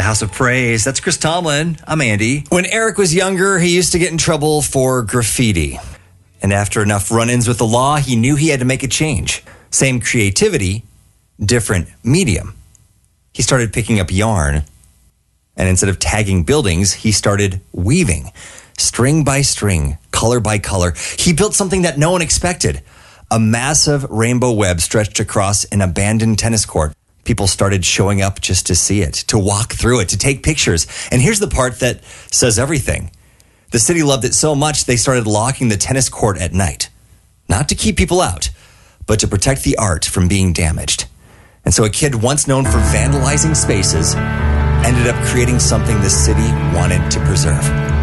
House of Praise. That's Chris Tomlin. I'm Andy. When Eric was younger, he used to get in trouble for graffiti. And after enough run-ins with the law, he knew he had to make a change. Same creativity, different medium. He started picking up yarn. And instead of tagging buildings, he started weaving. String by string, color by color. He built something that no one expected. A massive rainbow web stretched across an abandoned tennis court. People started showing up just to see it, to walk through it, to take pictures. And here's the part that says everything. The city loved it so much, they started locking the tennis court at night. Not to keep people out, but to protect the art from being damaged. And so a kid once known for vandalizing spaces ended up creating something the city wanted to preserve.